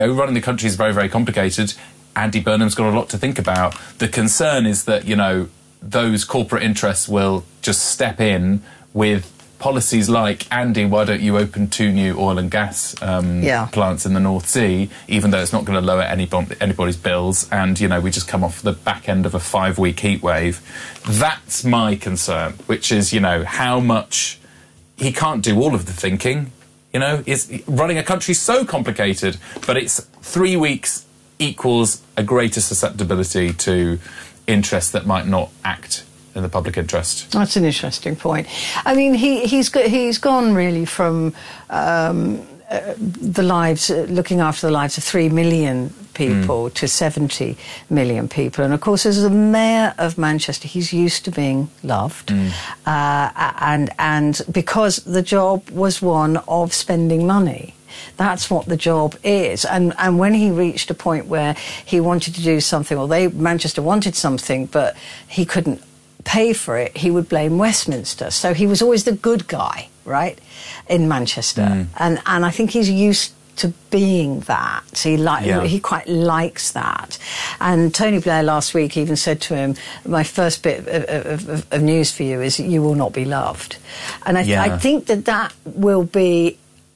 running the country is very, very complicated. Andy Burnham's got a lot to think about. The concern is that, you know, those corporate interests will just step in with policies like, Andy, why don't you open 2 new oil and gas plants in the North Sea, even though it's not going to lower anybody's bills, and, you know, we just come off the back end of a 5-week heat wave. That's my concern, which is, you know, how much... He can't do all of the thinking, you know? Running a country so complicated, but it's 3 weeks equals a greater susceptibility to interests that might not act in the public interest. That's an interesting point. I mean, he's gone really from the lives, looking after the lives of 3 million people to 70 million people. And of course, as the mayor of Manchester, he's used to being loved. And because the job was one of spending money. That's what the job is. And when he reached a point where he wanted to do something, or Manchester wanted something, but he couldn't pay for it, he would blame Westminster. So he was always the good guy, right, in Manchester. And I think he's used to being that. He quite likes that. And Tony Blair last week even said to him, my first bit of news for you is you will not be loved. And I think that will be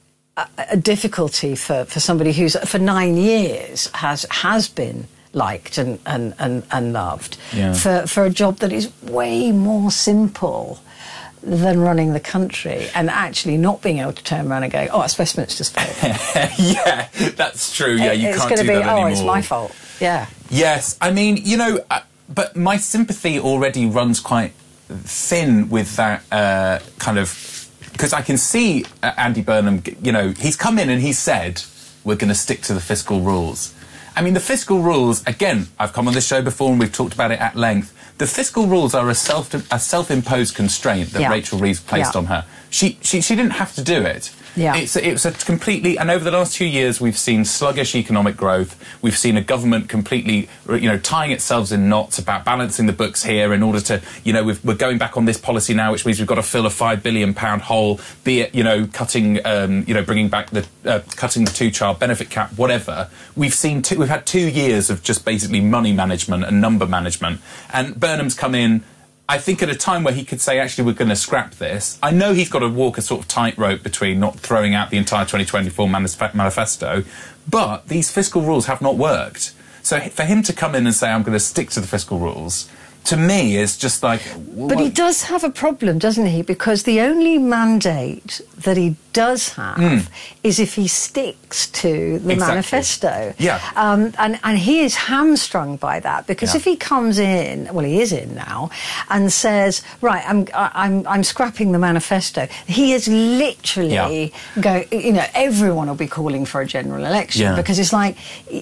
a difficulty for somebody who's for 9 years has been liked and loved for a job that is way more simple than running the country, and actually not being able to turn around and go, oh, it's Westminster's fault. Yeah, that's true. Yeah, you can't do that anymore. Oh, it's my fault. Yeah. Yes, I mean, you know, but my sympathy already runs quite thin with that kind of, because I can see Andy Burnham, you know, he's come in and he said, we're going to stick to the fiscal rules. I mean, the fiscal rules, again, I've come on this show before and we've talked about it at length. The fiscal rules are a self-imposed constraint that Rachel Reeves placed on her. She didn't have to do it. Yeah. It was a completely... And over the last 2 years, we've seen sluggish economic growth. We've seen a government completely, you know, tying itself in knots about balancing the books here in order to, you know, we're going back on this policy now, which means we've got to fill a £5 billion hole, be it, you know, cutting, you know, bringing back the, cutting the 2-child benefit cap, whatever. We've had 2 years of just basically money management and number management. And Burnham's come in, I think, at a time where he could say, actually, we're going to scrap this. I know he's got to walk a sort of tightrope between not throwing out the entire 2024 manifesto, but these fiscal rules have not worked. So for him to come in and say, I'm going to stick to the fiscal rules, to me is just like... But he does have a problem, doesn't he? Because the only mandate that he does have is if he sticks to the manifesto. Yeah. And he is hamstrung by that, because if he comes in, well, he is in now, and says, right, I'm scrapping the manifesto, he is literally going, you know, everyone will be calling for a general election, because it's like,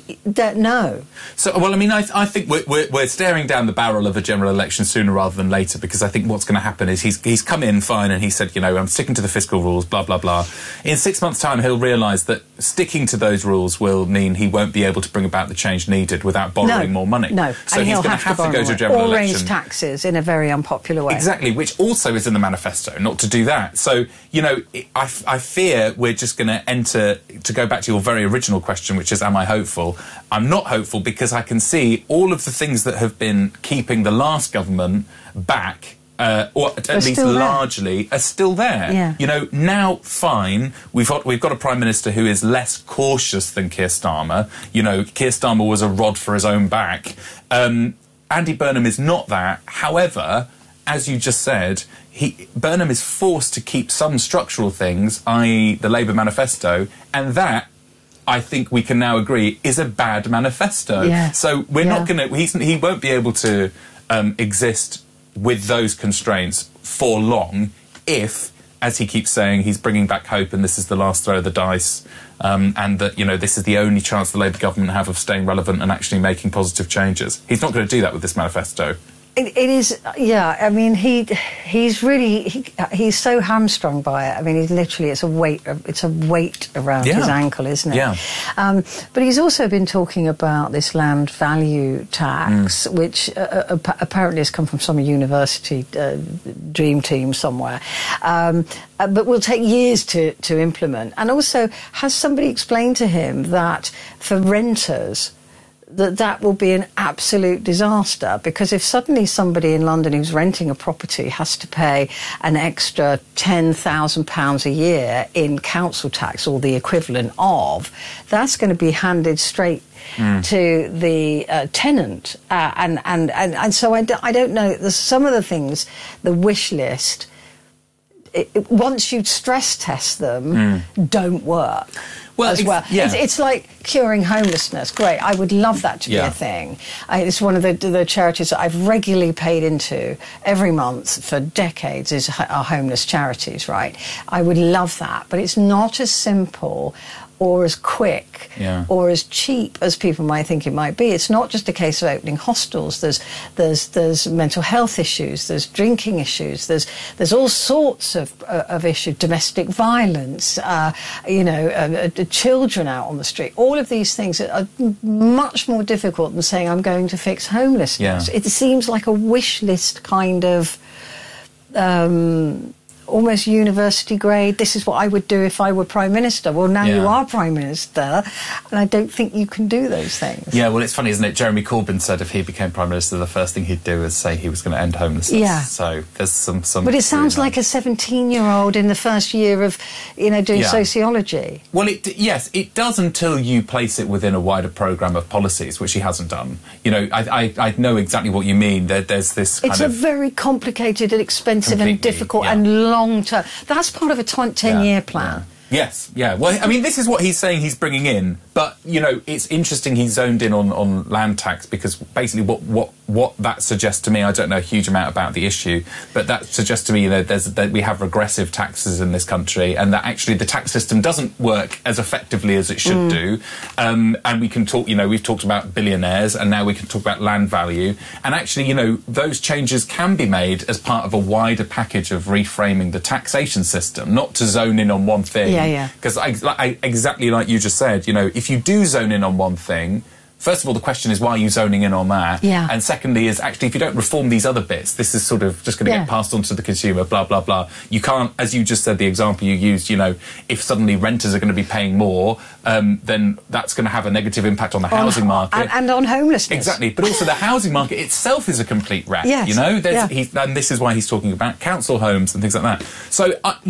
no. So, well, I mean, I think we're staring down the barrel of a general election sooner rather than later, because I think what's going to happen is he's come in fine and he said, you know, I'm sticking to the fiscal rules, blah, blah, blah. In 6 months' time, he'll realise that sticking to those rules will mean he won't be able to bring about the change needed without borrowing more money. No, so and he's going to have to go to a general election. Or raise taxes in a very unpopular way. Exactly, which also is in the manifesto, not to do that. So, you know, I fear we're just going to enter, to go back to your very original question, which is, am I hopeful? I'm not hopeful, because I can see all of the things that have been keeping the last government back, or at least largely, are still there. Yeah. You know, now, fine, we've got a Prime Minister who is less cautious than Keir Starmer. You know, Keir Starmer was a rod for his own back. Andy Burnham is not that. However, as you just said, Burnham is forced to keep some structural things, i.e. the Labour manifesto, and that, I think we can now agree, is a bad manifesto. Yeah. So we're not going to... He won't be able to exist with those constraints for long if, as he keeps saying, he's bringing back hope and this is the last throw of the dice, and that, you know, this is the only chance the Labour government have of staying relevant and actually making positive changes. He's not going to do that with this manifesto. It is, yeah. I mean, he's so hamstrung by it. I mean, it's a weight around his ankle, isn't it? Yeah. But he's also been talking about this land value tax, which apparently has come from some university dream team somewhere, but will take years to implement. And also, has somebody explained to him that for renters, that will be an absolute disaster, because if suddenly somebody in London who's renting a property has to pay an extra £10,000 a year in council tax, or the equivalent of, that's going to be handed straight to the tenant. And so I don't know. There's some of the things, the wish list, once you stress test them, don't work. Well, it's like curing homelessness. Great, I would love that to be a thing. It's one of the charities that I've regularly paid into every month for decades, is our homeless charities, right? I would love that, but it's not as simple or as quick or as cheap as people might think it might be. It's not just a case of opening hostels. There's mental health issues, there's drinking issues, there's all sorts of issues, domestic violence, children out on the street. All of these things are much more difficult than saying, I'm going to fix homelessness. It seems like a wish list kind of almost university grade. This is what I would do if I were Prime Minister. Well, now you are Prime Minister, and I don't think you can do those things. Yeah, well, it's funny, isn't it? Jeremy Corbyn said if he became Prime Minister, the first thing he'd do is say he was going to end homelessness. Yeah. So there's some But it sounds like a 17-year-old in the first year of, doing sociology. Well, it does, until you place it within a wider programme of policies, which he hasn't done. I know exactly what you mean. There's this kind of... It's a very complicated and expensive and difficult and long term. That's part of a 10-year plan. Yeah. Yes, yeah. Well, I mean, this is what he's saying he's bringing in, but, it's interesting he's zoned in on land tax, because basically what that suggests to me, I don't know a huge amount about the issue, but that suggests to me that we have regressive taxes in this country, and that actually the tax system doesn't work as effectively as it should do. And we can talk, we've talked about billionaires, and now we can talk about land value. And actually, those changes can be made as part of a wider package of reframing the taxation system, not to zone in on one thing. Because exactly like you just said, if you do zone in on one thing, first of all, the question is, why are you zoning in on that? Yeah. And secondly is, actually, if you don't reform these other bits, this is sort of just going to get passed on to the consumer, blah, blah, blah. You can't, as you just said, the example you used, if suddenly renters are going to be paying more, then that's going to have a negative impact on the housing market. And on homelessness. Exactly. But also the housing market itself is a complete wreck, and this is why he's talking about council homes and things like that. So,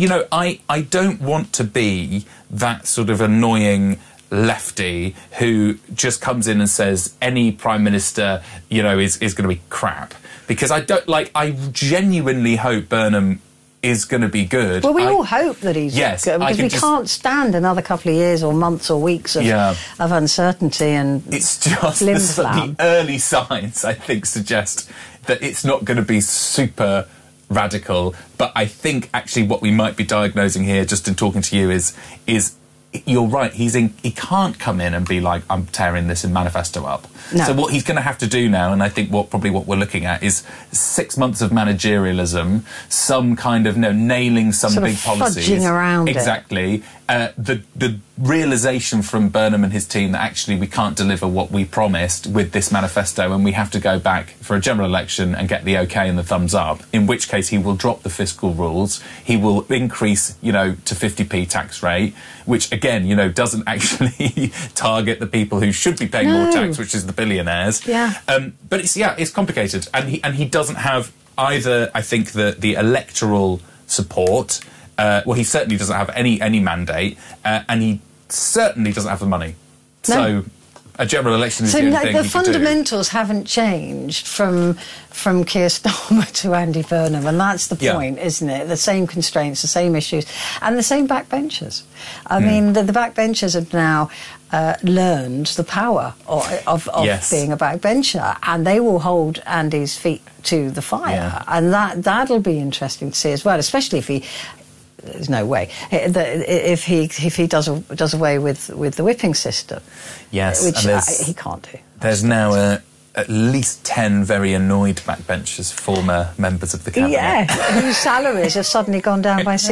I don't want to be that sort of annoying lefty who just comes in and says any Prime Minister, is going to be crap. Because I genuinely hope Burnham is going to be good. Well, we all hope that he's good, because we can't stand another couple of years or months or weeks of uncertainty and it's just the early signs, I think, suggest that it's not going to be super radical. But I think actually what we might be diagnosing here, just in talking to you, is you're right. He can't come in and be like, I'm tearing this manifesto up. No. So what he's going to have to do now, and I think what we're looking at, is 6 months of managerialism, some kind of nailing some sort big of policies. Fudging around exactly. The realisation from Burnham and his team that actually we can't deliver what we promised with this manifesto, and we have to go back for a general election and get the okay and the thumbs up, in which case he will drop the fiscal rules, he will increase, to 50p tax rate, which again, doesn't actually target the people who should be paying more tax, which is the billionaires. Yeah. But it's complicated, and he doesn't have either, I think, the electoral support. Well, he certainly doesn't have any mandate, and he certainly doesn't have the money. No. So a general election is the only thing he could do. The fundamentals haven't changed from Keir Starmer to Andy Burnham, and that's the point, isn't it? The same constraints, the same issues, and the same backbenchers. I mean, the backbenchers have now learned the power of being a backbencher, and they will hold Andy's feet to the fire, and that'll be interesting to see as well, especially if he... There's no way if he does away with the whipping system. Yes, which he can't do. There's now at least 10 very annoyed backbenchers, former members of the cabinet. Yeah, whose salaries have suddenly gone down by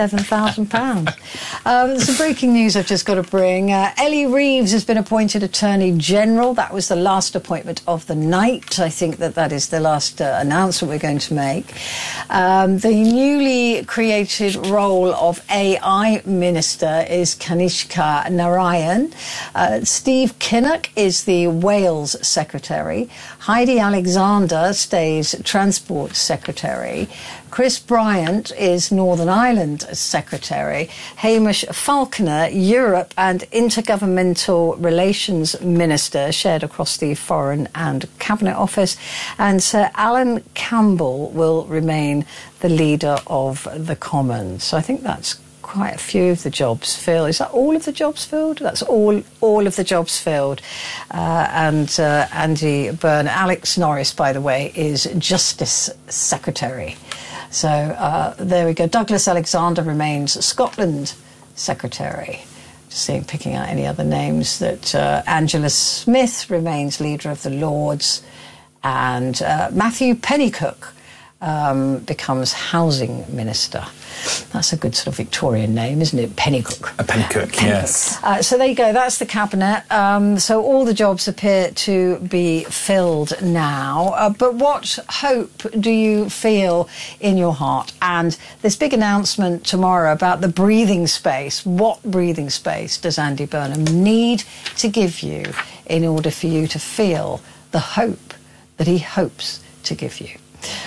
£67,000. Some breaking news I've just got to bring. Ellie Reeves has been appointed Attorney General. That was the last appointment of the night. I think that is the last announcement we're going to make. The newly created role of AI Minister is Kanishka Narayan. Steve Kinnock is the Wales Secretary. Heidi Alexander stays Transport Secretary. Chris Bryant is Northern Ireland Secretary. Hamish Falconer, Europe and Intergovernmental Relations Minister, shared across the Foreign and Cabinet Office. And Sir Alan Campbell will remain the leader of the Commons. So I think that's quite a few of the jobs filled. Is that all of the jobs filled? That's all of the jobs filled. And Andy Byrne. Alex Norris, by the way, is Justice Secretary. So there we go. Douglas Alexander remains Scotland Secretary. Just picking out any other names. That Angela Smith remains Leader of the Lords. And Matthew Pennycook becomes Housing Minister. That's a good sort of Victorian name, isn't it? Pennycook. A Pennycook, yes. So there you go. That's the cabinet. So all the jobs appear to be filled now. But what hope do you feel in your heart? And this big announcement tomorrow about the breathing space. What breathing space does Andy Burnham need to give you in order for you to feel the hope that he hopes to give you?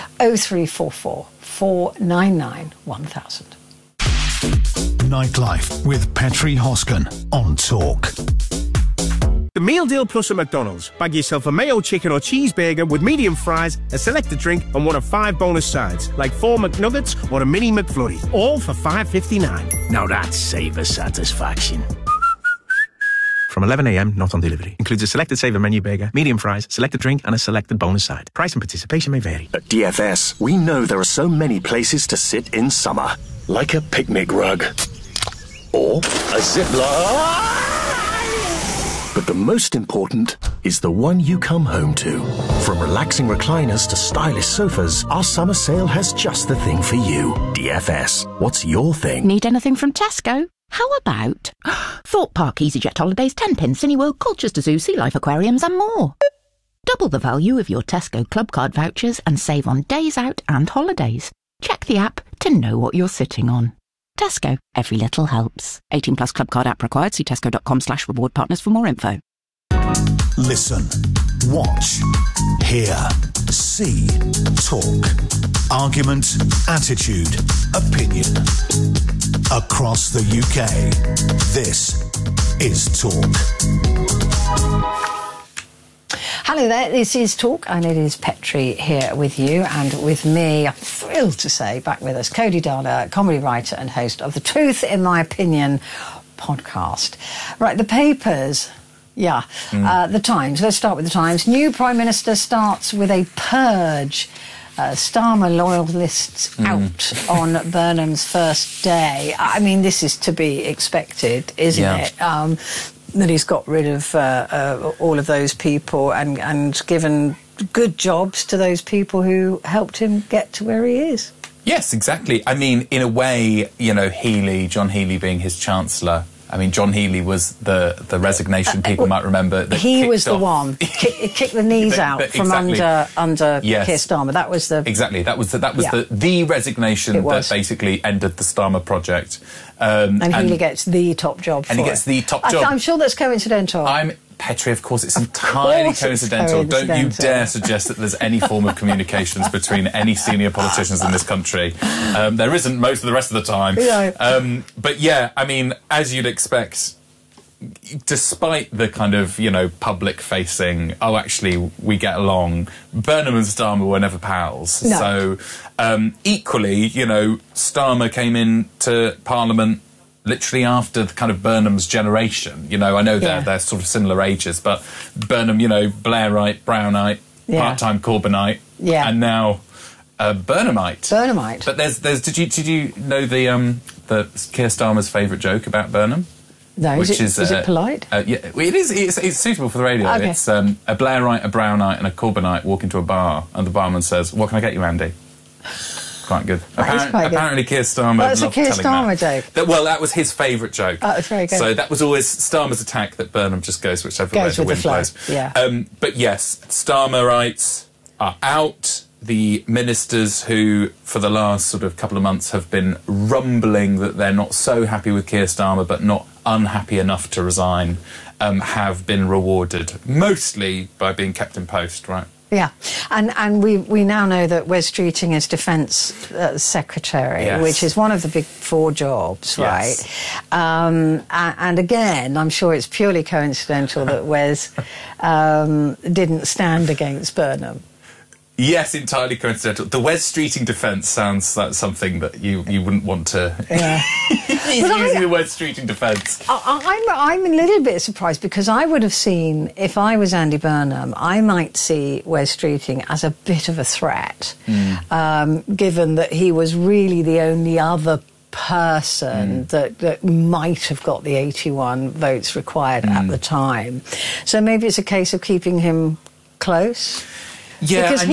0344 499 1000. Nightlife with Petri Hosken on Talk. The Meal Deal Plus at McDonald's. Bag yourself a mayo chicken or cheeseburger with medium fries, a selected drink and one of 5 bonus sides, like 4 McNuggets or a mini McFlurry, all for $5.59. Now that's saver satisfaction. From 11 a.m, not on delivery. Includes a selected saver menu burger, medium fries, selected drink and a selected bonus side. Price and participation may vary. At DFS, we know there are so many places to sit in summer. Like a picnic rug. Or a zip line. But the most important is the one you come home to. From relaxing recliners to stylish sofas, our summer sale has just the thing for you. DFS, what's your thing? Need anything from Tesco? How about Thorpe Park, EasyJet Holidays, 10 Cineworld, Colchester Zoo, Sea Life Aquariums and more. Double the value of your Tesco Club Card vouchers and save on days out and holidays. Check the app to know what you're sitting on. Tesco, every little helps. 18 plus Club Card app required. See tesco.com/reward partners for more info. Listen, watch, hear, see, talk. Argument, attitude, opinion. Across the UK, this is Talk. Hello there, this is Talk, and it is Petri here with you, and with me, I'm thrilled to say, back with us, Cody Dana, comedy writer and host of the Truth in My Opinion podcast. Right, the papers... the Times. Let's start with the Times. New Prime Minister starts with a purge. Starmer loyalists out on Burnham's first day. I mean, this is to be expected, isn't it? That he's got rid of all of those people and given good jobs to those people who helped him get to where he is. Yes, exactly. I mean, in a way, you know, John Healey being his Chancellor, I mean, John Healey was the resignation people might remember. That he was the one. Kicked the knees out from under Keir Starmer. That was the... Exactly. That was the resignation that basically ended the Starmer project. And Healey gets the top job for it. And he gets the top job. I'm sure that's coincidental. Petri, of course, it's entirely coincidental. Don't you dare suggest that there's any form of communications between any senior politicians in this country. There isn't most of the rest of the time. No. But yeah, I mean, as you'd expect, despite the kind of, you know, public-facing, actually, we get along, Burnham and Starmer were never pals. No. So, equally, you know, Starmer came into Parliament literally after the kind of Burnham's generation. You know, I know they're sort of similar ages, but Burnham, you know, Blairite, Brownite, part-time Corbynite, and now Burnhamite. But there's did you know the Keir Starmer's favourite joke about Burnham? No, which is it polite? Yeah, well, it is. It's suitable for the radio. Okay. It's a Blairite, a Brownite, and a Corbynite walk into a bar, and the barman says, "What can I get you, Andy?" Quite good. That is quite good. Apparently, Keir Starmer. That's a loved Keir telling Starmer that. joke. Well, that was his favourite joke. Oh, it's very good. So that was always Starmer's attack that Burnham just goes whichever way the wind blows. Yeah. But yes, Starmerites are out. The ministers who, for the last sort of couple of months, have been rumbling that they're not so happy with Keir Starmer, but not unhappy enough to resign, have been rewarded, mostly by being kept in post, right? Yeah, and we now know that Wes Streeting is Defence Secretary, Yes. which is one of the big four jobs, Yes. right? And again, I'm sure it's purely coincidental that Wes didn't stand against Burnham. Yes, entirely coincidental. The Wes Streeting defence sounds like something that you wouldn't want to... Yeah. He's using the Wes Streeting defence. I'm a little bit surprised because I would have seen, if I was Andy Burnham, I might see Wes Streeting as a bit of a threat, given that he was really the only other person that might have got the 81 votes required at the time. So maybe it's a case of keeping him close. Yeah, because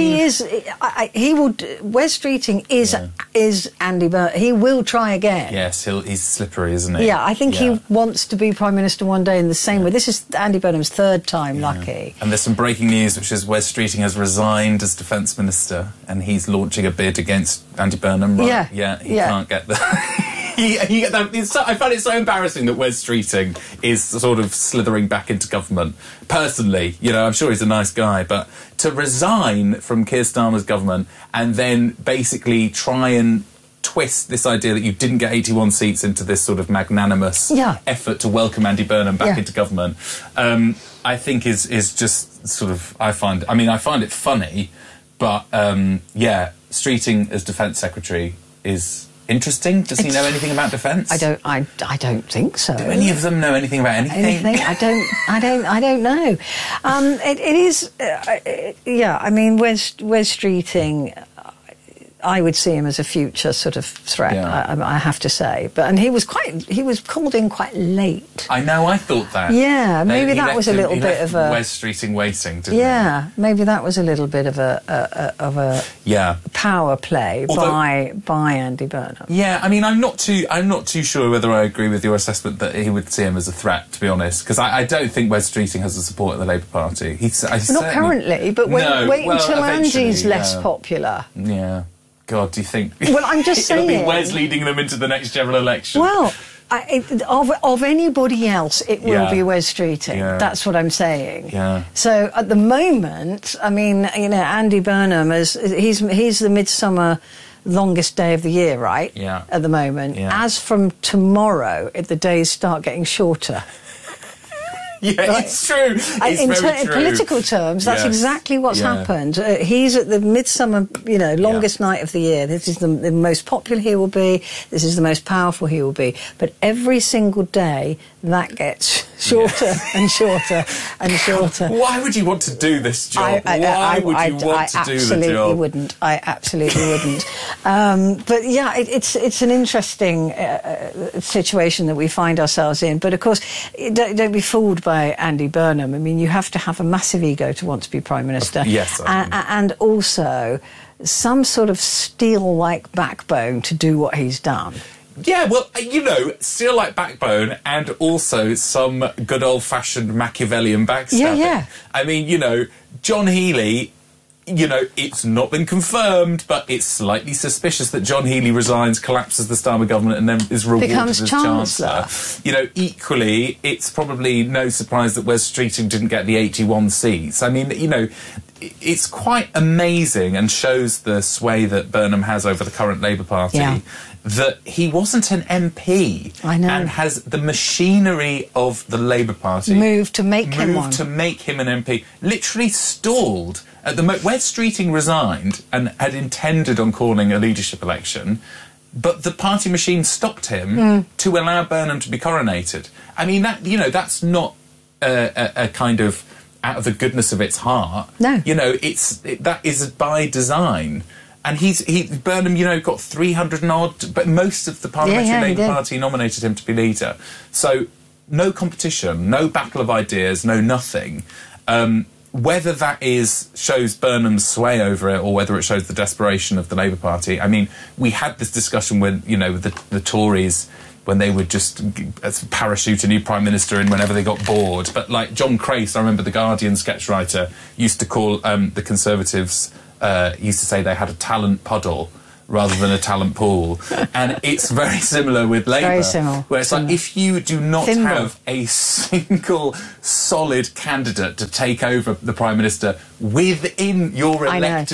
Wes Streeting is Andy Burnham. He will try again. Yes, he's slippery, isn't he? Yeah, I think he wants to be Prime Minister one day in the same way. This is Andy Burnham's third time lucky. And there's some breaking news, which is Wes Streeting has resigned as Defence Minister and he's launching a bid against Andy Burnham, right? Yeah. He can't get the... I find it so embarrassing that Wes Streeting is sort of slithering back into government. Personally, I'm sure he's a nice guy, but to resign from Keir Starmer's government and then basically try and twist this idea that you didn't get 81 seats into this sort of magnanimous effort to welcome Andy Burnham back into government, I think is just sort of... I find it funny, but Streeting as Defence Secretary is... interesting. Does he know anything about defence? I don't think so. Do any of them know anything about anything? I don't know. It is. I mean, Wes Streeting. I would see him as a future sort of threat. Yeah. I have to say, and he was called in quite late. I know. I thought that. Yeah, maybe that was a little bit of a Wes Streeting waiting. Didn't he? Maybe that was a little bit of a power play by Andy Burnham. Yeah, I mean, I'm not too sure whether I agree with your assessment that he would see him as a threat. To be honest, because I don't think Wes Streeting has the support of the Labour Party. Not currently, but wait until Andy's less popular. Yeah. God, do you think... Well, I'm just saying... It'll be Wes leading them into the next general election. Well, of anybody else, it will be Wes Streeting. Yeah. That's what I'm saying. Yeah. So at the moment, I mean, Andy Burnham he's the midsummer longest day of the year, right? Yeah. At the moment. Yeah. As from tomorrow, if the days start getting shorter. Yeah, right. It's true. It's very true. In political terms, that's exactly what's happened. He's at the midsummer, longest night of the year. This is the most popular he will be. This is the most powerful he will be. But every single day, that gets shorter and shorter and shorter. Why would you want to do this job? Why would you want to do the job? I absolutely wouldn't. But yeah, it's an interesting situation that we find ourselves in. But of course, don't be fooled by Andy Burnham. I mean, you have to have a massive ego to want to be Prime Minister. Yes. And also some sort of steel-like backbone to do what he's done. Yeah, well, steel-like backbone and also some good old-fashioned Machiavellian backstabbing. Yeah. I mean, John Healey... it's not been confirmed, but it's slightly suspicious that John Healey resigns, collapses the Starmer government, and then is rewarded becomes as Chancellor. Equally, it's probably no surprise that Wes Streeting didn't get the 81 seats. I mean, it's quite amazing and shows the sway that Burnham has over the current Labour Party. Yeah. That he wasn't an MP. I know. And has the machinery of the Labour Party moved to make him one. To make him an MP. Literally stalled. At the Wes Streeting resigned and had intended on calling a leadership election, but the party machine stopped him to allow Burnham to be coronated. I mean, that's not a kind of out of the goodness of its heart. No. That is by design. And Burnham, got 300 and odd, but most of the parliamentary Labour Party nominated him to be leader. So no competition, no battle of ideas, no nothing. Whether that shows Burnham's sway over it or whether it shows the desperation of the Labour Party. I mean, we had this discussion when, the Tories, when they would just parachute a new Prime Minister in whenever they got bored. But like John Crace, I remember the Guardian sketch writer, used to call the Conservatives, used to say they had a talent puddle rather than a talent pool. And it's very similar with Labour. Very similar. Where it's like, if you do not have a single solid candidate to take over the Prime Minister within your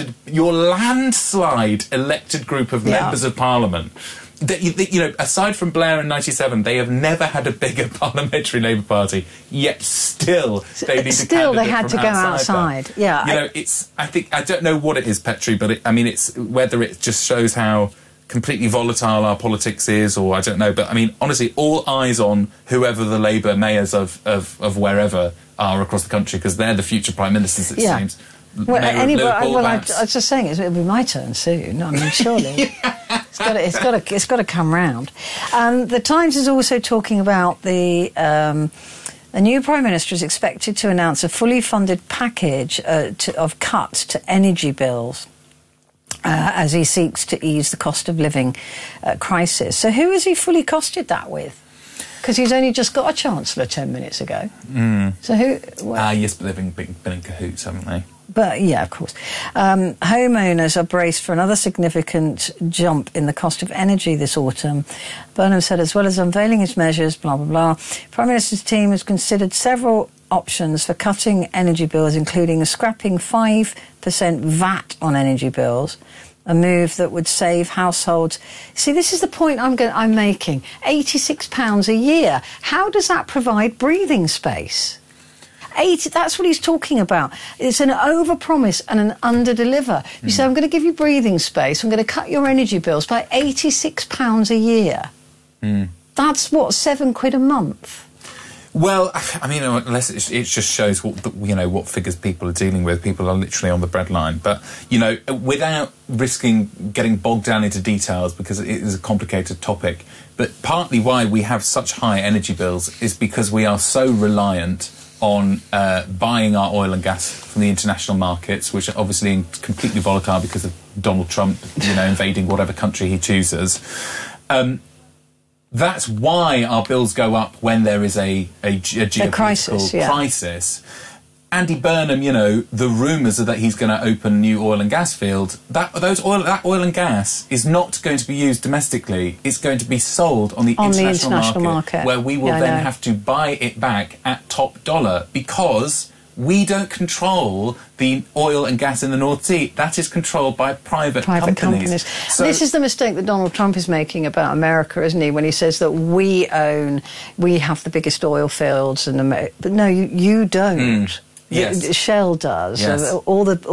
landslide elected group of members of Parliament, aside from Blair in '97, they have never had a bigger parliamentary Labour Party. Yet still, they need a candidate they had from to go outside. That. Yeah, I don't know what it is, Petri, but it's whether it just shows how completely volatile our politics is, or I don't know. But I mean, honestly, all eyes on whoever the Labour mayors of wherever are across the country, because they're the future prime ministers. It seems. Well, I was just saying, it'll be my turn soon. I mean, surely. It's got to come round. The Times is also talking about a new Prime Minister is expected to announce a fully funded package of cuts to energy bills as he seeks to ease the cost of living crisis. So who has he fully costed that with? Because he's only just got a Chancellor 10 minutes ago. So who... yes, but they've been in cahoots, haven't they? But, yeah, of course. Homeowners are braced for another significant jump in the cost of energy this autumn. Burnham said, as well as unveiling his measures, blah, blah, blah, Prime Minister's team has considered several options for cutting energy bills, including scrapping 5% VAT on energy bills, a move that would save households. See, this is the point I'm making. £86 a year. How does that provide breathing space? That's what he's talking about. It's an overpromise and an underdeliver. You say, I'm going to give you breathing space, I'm going to cut your energy bills by £86 a year. That's what, £7 a month? Well, I mean, unless it just shows what figures people are dealing with. People are literally on the breadline. But, without risking getting bogged down into details, because it is a complicated topic, but partly why we have such high energy bills is because we are so reliant on buying our oil and gas from the international markets, which are obviously completely volatile because of Donald Trump, invading whatever country he chooses. That's why our bills go up when there is a geopolitical crisis. Andy Burnham, the rumours are that he's going to open new oil and gas fields. That oil and gas is not going to be used domestically. It's going to be sold on the international market, where we will then have to buy it back at top dollar, because we don't control the oil and gas in the North Sea. That is controlled by private companies. So this is the mistake that Donald Trump is making about America, isn't he? When he says that we have the biggest oil fields in America. But no, you don't. Yes. Shell does. Yes. All the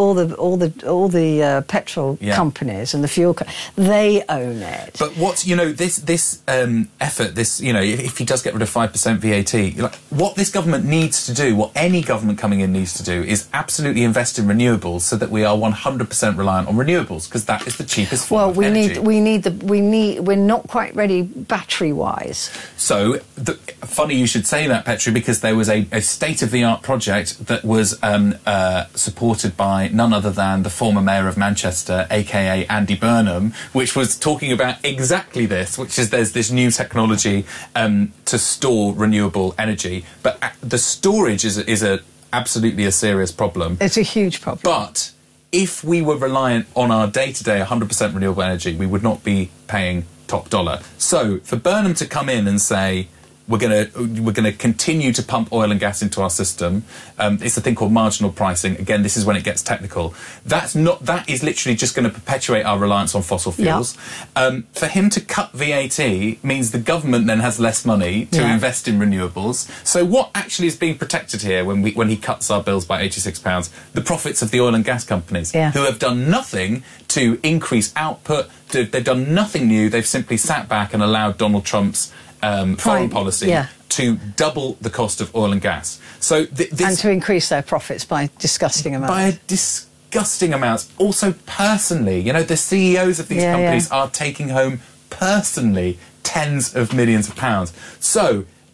petrol companies and the fuel they own it. But what's this effort, if he does get rid of 5% VAT, what this government needs to do, what any government coming in needs to do, is absolutely invest in renewables so that we are 100% reliant on renewables, because that is the cheapest form of energy. We're not quite ready battery wise. So funny you should say that, Petri, because there was a state of the art project that was supported by none other than the former mayor of Manchester, a.k.a. Andy Burnham, which was talking about exactly this, which is there's this new technology to store renewable energy. But the storage is absolutely a serious problem. It's a huge problem. But if we were reliant on our day-to-day 100% renewable energy, we would not be paying top dollar. So for Burnham to come in and say, we're going to continue to pump oil and gas into our system. It's a thing called marginal pricing. Again, this is when it gets technical. That is literally just going to perpetuate our reliance on fossil fuels. Yep. For him to cut VAT means the government then has less money to invest in renewables. So what actually is being protected here when he cuts our bills by £86? The profits of the oil and gas companies, who have done nothing to increase output. They've done nothing new. They've simply sat back and allowed Donald Trump's foreign policy to double the cost of oil and gas. So and to increase their profits by disgusting amounts. By disgusting amounts. Also personally, the CEOs of these companies are taking home personally tens of millions of pounds. So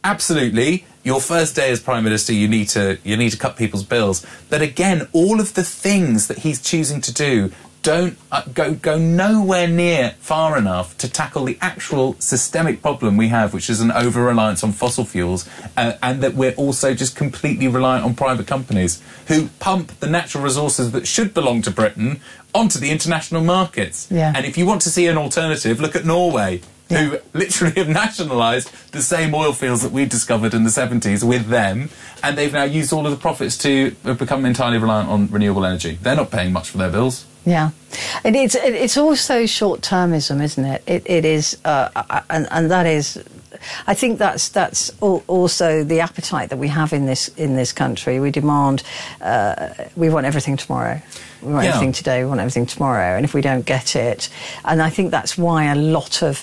absolutely, your first day as Prime Minister, you need to cut people's bills. But again, all of the things that he's choosing to do don't go nowhere near far enough to tackle the actual systemic problem we have, which is an over-reliance on fossil fuels, and that we're also just completely reliant on private companies who pump the natural resources that should belong to Britain onto the international markets. Yeah. And if you want to see an alternative, look at Norway, who literally have nationalised the same oil fields that we discovered in the 70s with them, and they've now used all of the profits to become entirely reliant on renewable energy. They're not paying much for their bills. Yeah, and it's also short-termism, isn't it? It is, and that is, I think that's also the appetite that we have in this country. We demand, we want everything tomorrow. We want everything today. We want everything tomorrow. And if we don't get it, and I think that's why a lot of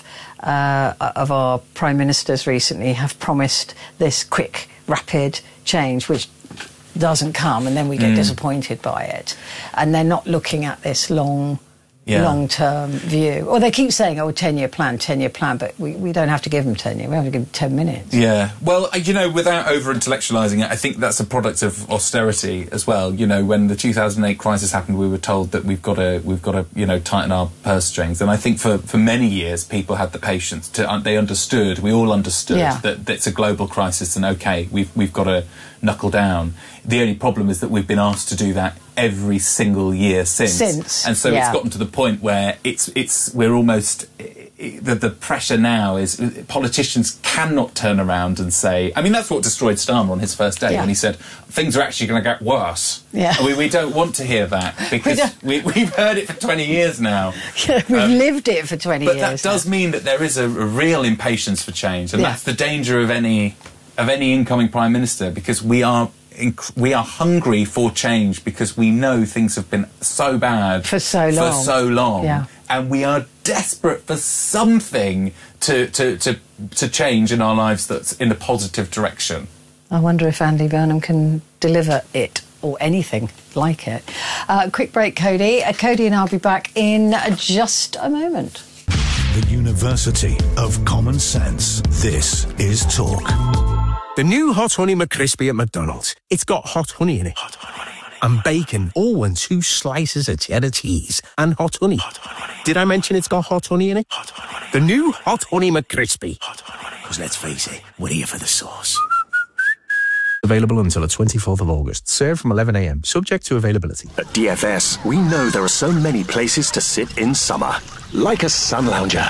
our prime ministers recently have promised this quick, rapid change, which doesn't come, and then we get disappointed by it. And they're not looking at this long-term view. Or they keep saying, 10-year plan, but we don't have to give them 10 years. We have to give them 10 minutes. Yeah. Well, without over-intellectualising it, I think that's a product of austerity as well. When the 2008 crisis happened, we were told that we've got to tighten our purse strings. And I think for many years, people had the patience we all understood that it's a global crisis, and OK, we've got to knuckle down. The only problem is that we've been asked to do that every single year since. And so it's gotten to the point where we're almost... The pressure now is politicians cannot turn around and say... I mean, that's what destroyed Starmer on his first day when he said, things are actually going to get worse. Yeah. We don't want to hear that because we've heard it for 20 years now. We've lived it for 20 years. But that does mean that there is a real impatience for change, and that's the danger of any incoming Prime Minister, because we are hungry for change because we know things have been so bad for so long. And we are desperate for something to change in our lives that's in a positive direction. I wonder if Andy Burnham can deliver it or anything like it. Quick break, Cody. Cody and I'll be back in just a moment. The University of Common Sense. This is Talk. The new Hot Honey McCrispy at McDonald's. It's got hot honey in it. And bacon. Oh, and 2 slices of cheddar cheese. And hot honey. Did I mention it's got hot honey in it? The new Hot Honey McCrispy. Because let's face it, we're here for the sauce. Available until the 24th of August. Served from 11 a.m. Subject to availability. At DFS, we know there are so many places to sit in summer. Like a sun lounger.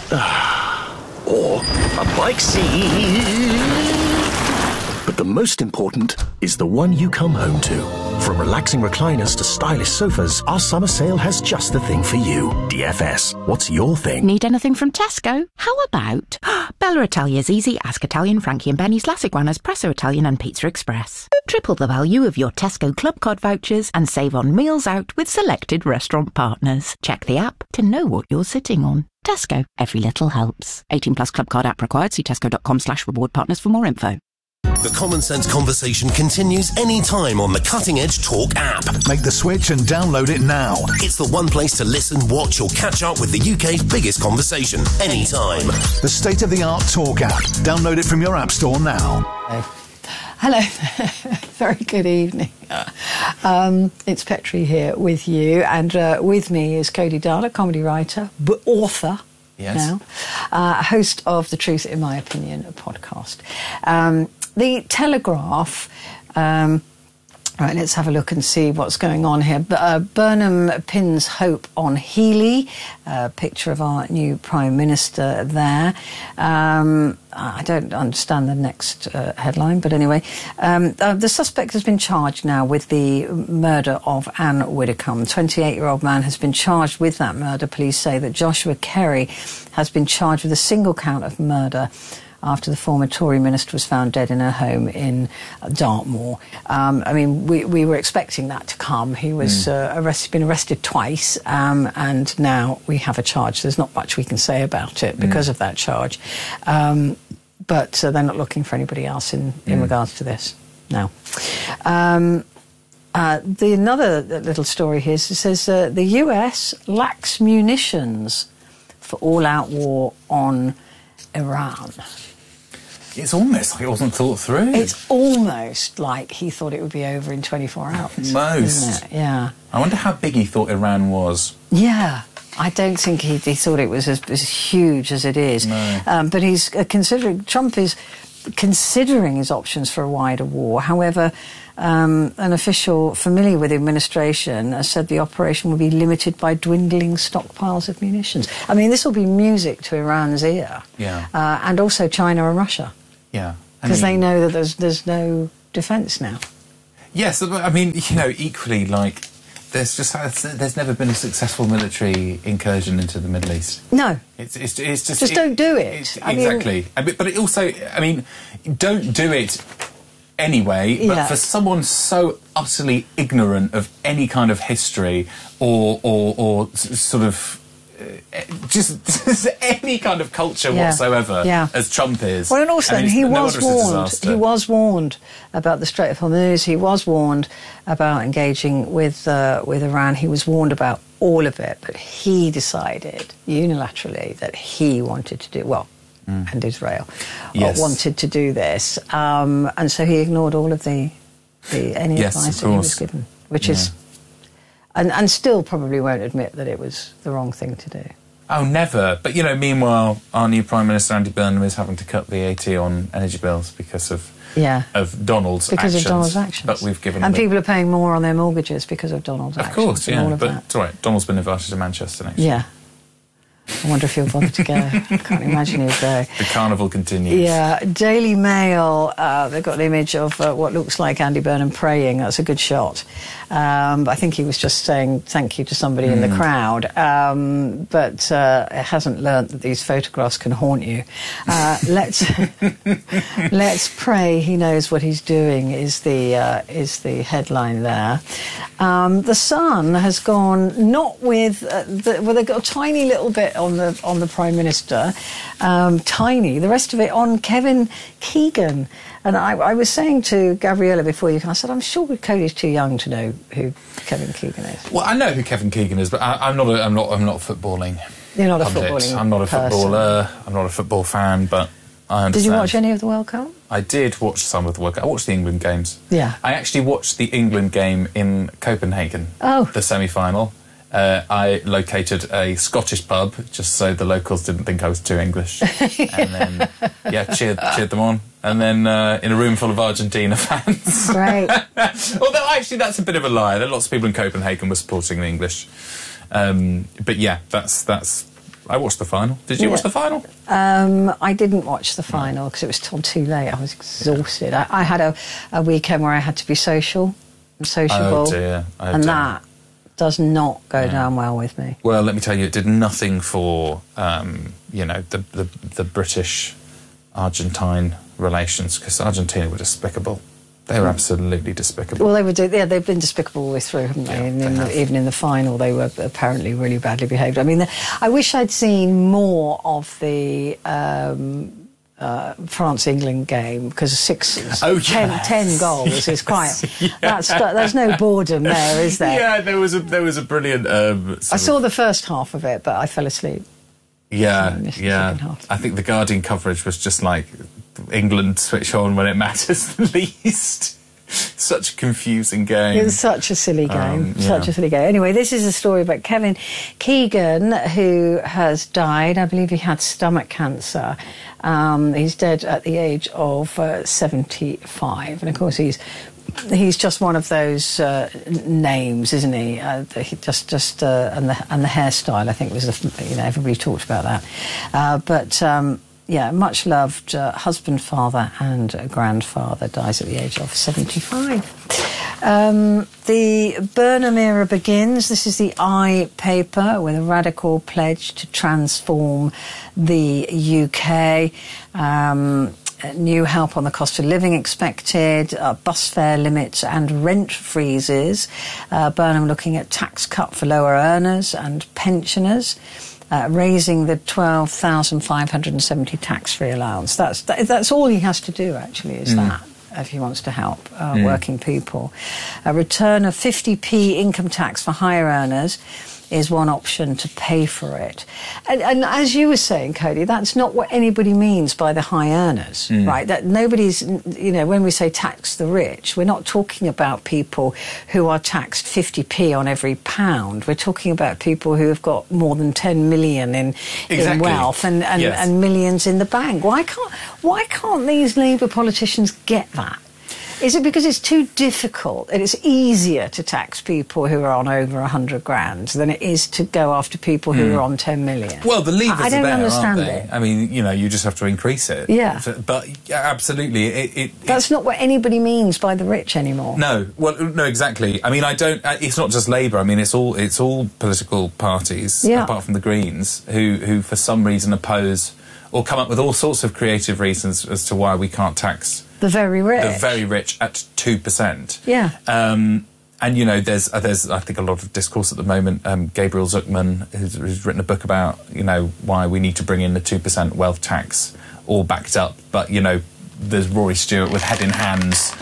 Or a bike seat. But the most important is the one you come home to. From relaxing recliners to stylish sofas, our summer sale has just the thing for you. DFS, what's your thing? Need anything from Tesco? How about Bella Italia's Easy, Ask Italian, Frankie and Benny's, La Iguana's, Presso Italian and Pizza Express. Triple the value of your Tesco Club Card vouchers and save on meals out with selected restaurant partners. Check the app to know what you're sitting on. Tesco, every little helps. 18 plus Club Card app required. See tesco.com/reward partners for more info. The Common Sense conversation continues anytime on the Cutting Edge Talk app. Make the switch and download it now. It's the one place to listen, watch or catch up with the UK's biggest conversation anytime. The state-of-the-art Talk app. Download it from your app store now. Hello. Very good evening. It's Petrie here with you, and with me is Cody Dada, comedy writer, author. Yes. Now, host of the Truth in My Opinion podcast. The Telegraph, right, let's have a look and see what's going on here. Burnham pins hope on Healey, picture of our new Prime Minister there. I don't understand the next headline, but anyway. The suspect has been charged now with the murder of Anne Widdecombe. 28-year-old man has been charged with that murder. Police say that Joshua Kerry has been charged with a single count of murder after the former Tory minister was found dead in her home in Dartmoor. I mean, we were expecting that to come. He was been arrested twice, and now we have a charge. There's not much we can say about it because of that charge. But they're not looking for anybody else in regards to this now. Another little story here says the US lacks munitions for all-out war on Iran. It's almost like it wasn't thought through. It's almost like he thought it would be over in 24 hours. Most. Isn't it? Yeah. I wonder how big he thought Iran was. Yeah. I don't think he thought it was as huge as it is. No. But he's Trump is considering his options for a wider war. However, an official familiar with the administration has said the operation will be limited by dwindling stockpiles of munitions. I mean, this will be music to Iran's ear. Yeah. And also China and Russia. Yeah. Because they know that there's no defence now. Yes, I mean, equally, like, there's never been a successful military incursion into the Middle East. No. It's just... Just don't do it. Exactly. But it also, I mean, don't do it anyway, but for someone so utterly ignorant of any kind of history or sort of... just any kind of culture whatsoever, as Trump is. Well, and also, he was warned about the Strait of Hormuz. He was warned about engaging with Iran. He was warned about all of it, but he decided unilaterally that he wanted to do and Israel wanted to do this, and so he ignored all of any advice that he was given, which is. And still probably won't admit that it was the wrong thing to do. Oh, never. But, meanwhile, our new Prime Minister, Andy Burnham, is having to cut VAT on energy bills because of Donald's actions. But we've given And people are paying more on their mortgages because of Donald's actions. Of course, yeah. But that. it's all right. Donald's been invited to Manchester next year. Yeah. I wonder if he'll bother to go. I can't imagine he'll go. The carnival continues. Yeah. Daily Mail, they've got an image of what looks like Andy Burnham praying. That's a good shot. But I think he was just saying thank you to somebody in the crowd. But it hasn't learnt that these photographs can haunt you. Let's pray he knows what he's doing is the headline there. The Sun has gone not with they've got a tiny little bit on the Prime Minister, tiny. The rest of it on Kevin Keegan. And I was saying to Gabriella before you came, I said, I'm sure Cody's too young to know who Kevin Keegan is. Well, I know who Kevin Keegan is, but I'm not footballing. You're not a pundit. footballing I'm not a person. footballer. I'm not a football fan, but I understand. Did you watch any of the World Cup? I did watch some of the World Cup. I watched the England games. Yeah. I actually watched the England game in Copenhagen. Oh. The semi-final. I located a Scottish pub just so the locals didn't think I was too English, and then cheered them on, and then in a room full of Argentina fans. Great. Although actually that's a bit of a lie. There are lots of people in Copenhagen were supporting the English, but yeah, that's. I watched the final. Did you watch the final? I didn't watch the final because it was too late. I was exhausted. I had a weekend where I had to be sociable. Oh dear. And that does not go down well with me. Well, let me tell you, it did nothing for the British-Argentine relations, because Argentina were despicable. They were absolutely despicable. Well, they've been despicable all the way through, haven't they? Yeah, even in the final, they were apparently really badly behaved. I mean, I wish I'd seen more of the France-England game, because 10 goals is quite... There's no boredom there, is there? Yeah, there was a brilliant... I saw the first half of it, but I fell asleep. Yeah. I think the Guardian coverage was just like, England switch on when it matters the least. Such a confusing game. It was such a silly game. Such a silly game. Anyway, this is a story about Kevin Keegan, who has died. I believe he had stomach cancer. He's dead at the age of 75. And of course, he's just one of those names, isn't he? And the hairstyle, I think, was everybody talked about that. Much loved husband, father, and grandfather, dies at the age of 75. The Burnham era begins. This is the I paper with a radical pledge to transform the UK. New help on the cost of living expected, bus fare limits and rent freezes. Burnham looking at tax cut for lower earners and pensioners. Raising the 12,570 tax-free allowance. That's all he has to do, actually, is that, if he wants to help working people. A return of 50p income tax for higher earners. is one option to pay for it. And as you were saying, Cody, that's not what anybody means by the high earners, right? That nobody's, when we say tax the rich, we're not talking about people who are taxed 50p on every pound. We're talking about people who have got more than 10 million in wealth and millions in the bank. Why can't these Labour politicians get that? Is it because it's too difficult and it's easier to tax people who are on over 100 grand than it is to go after people who are on 10 million? Well, the levers I don't are there, understand aren't they? it. I mean, you just have to increase it. Yeah. But absolutely, that's not what anybody means by the rich anymore. No, no, exactly. I mean, it's not just Labour. I mean, it's all political parties, apart from the Greens, who for some reason oppose or come up with all sorts of creative reasons as to why we can't tax the very rich. The very rich at 2%. Yeah. And there's I think a lot of discourse at the moment. Gabriel Zucman, who's written a book about why we need to bring in the 2% wealth tax, all backed up. But there's Rory Stewart with head in hands.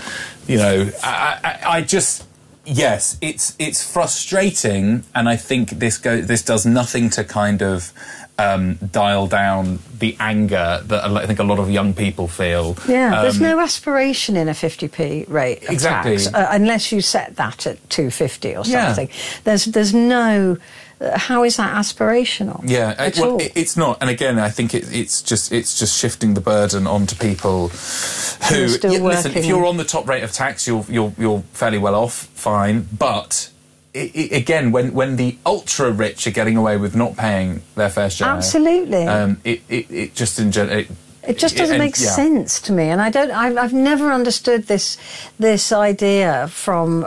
I just. Yes, it's frustrating, and I think this does nothing to kind of dial down the anger that I think a lot of young people feel. Yeah, there's no aspiration in a 50p rate of tax, unless you set that at 250 or something. Yeah. There's no. How is that aspirational? Yeah, it's not. And again, I think it's just shifting the burden onto people who listen. If you're on the top rate of tax, you're fairly well off, fine. But again, when the ultra rich are getting away with not paying their fair share, absolutely, it just it just doesn't make sense to me, and I've never understood this idea from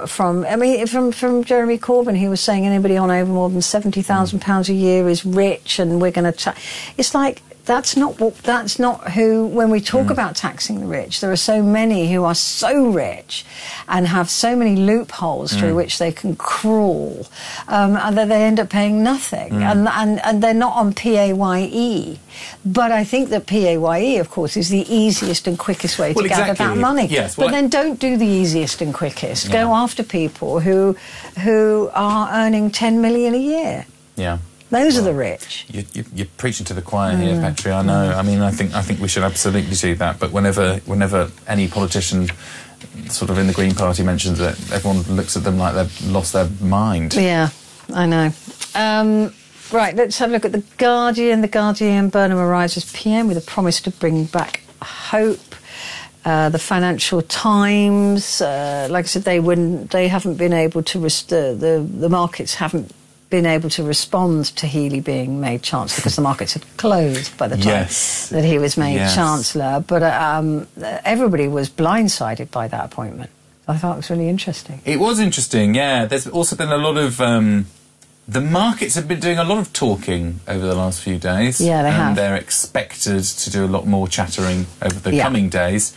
Jeremy Corbyn. He was saying anybody on over more than £70,000 a year is rich, and we're going to. It's like that's not who. When we talk about taxing the rich, there are so many who are so rich and have so many loopholes through which they can crawl, and that they end up paying nothing, and they're not on PAYE. But I think that PAYE, of course, is the easiest and quickest way to gather that money. Yes, but then don't do the easiest and quickest. Go after people who are earning 10 million a year. Yeah. Those are the rich. You're preaching to the choir here, Petri. I know. I mean, I think we should absolutely do that. But whenever any politician, sort of in the Green Party, mentions it, everyone looks at them like they've lost their mind. Yeah, I know. Right, let's have a look at The Guardian. The Guardian, Burnham arrives as PM with a promise to bring back hope. The Financial Times, like I said, they haven't been able to the markets haven't been able to respond to Healey being made Chancellor because the markets had closed by the time that he was made Chancellor. But everybody was blindsided by that appointment. I thought it was really interesting. It was interesting, yeah. There's also been a lot of... the markets have been doing a lot of talking over the last few days. Yeah, they have. And they're expected to do a lot more chattering over the coming days.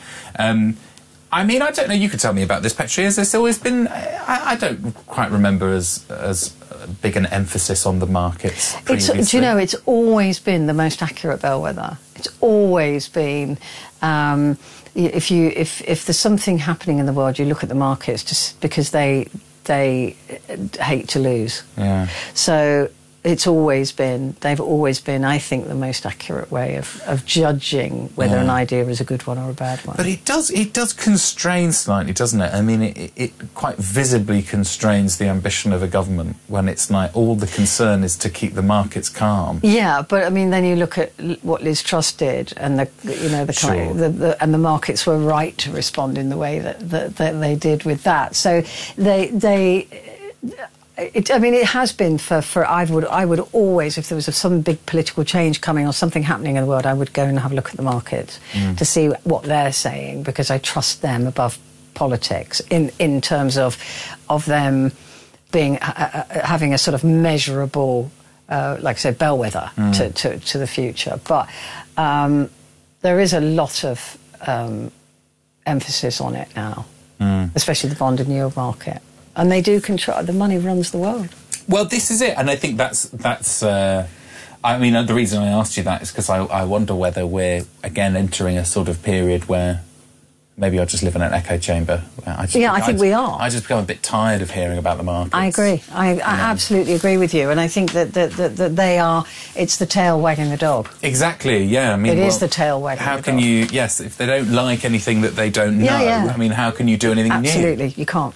I mean, I don't know, you could tell me about this, Petri. Has this always been... I don't quite remember as big an emphasis on the markets previously. Do you know, it's always been the most accurate bellwether. It's always been... if there's something happening in the world, you look at the markets just because they hate to lose. Yeah. So they've always been, I think, the most accurate way of judging whether an idea is a good one or a bad one. But it does constrain slightly, doesn't it? I mean, it quite visibly constrains the ambition of a government when it's like all the concern is to keep the markets calm. Yeah, but I mean, then you look at what Liz Truss did, and and the markets were right to respond in the way that they did with that. So it has been I would always, if there was some big political change coming or something happening in the world, I would go and have a look at the markets to see what they're saying, because I trust them above politics in terms of them being having a sort of measurable, like I said, bellwether to the future. But there is a lot of emphasis on it now, especially the bond and yield market. And they do control... The money runs the world. Well, this is it. And I think that's I mean, the reason I asked you that is because I wonder whether we're, again, entering a sort of period where maybe I'll just live in an echo chamber. I think we are. I just become a bit tired of hearing about the markets. I agree. I absolutely agree with you. And I think that they are, it's the tail wagging the dog. Exactly, yeah. I mean, it is the tail wagging the dog. How can you, yes, if they don't like anything that they don't know, I mean, how can you do anything new? Absolutely, you can't.